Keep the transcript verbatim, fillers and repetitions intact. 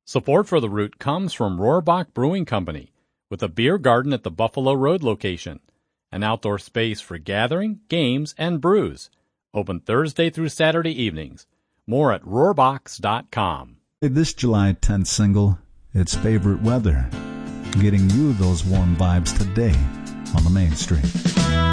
Support for the Root comes from Rohrbach Brewing Company, with a beer garden at the Buffalo Road location, an outdoor space for gathering, games, and brews. Open Thursday through Saturday evenings. More at rohrbachs dot com. This July tenth single, It's Favorite Weather, getting you those warm vibes today on the Main Street.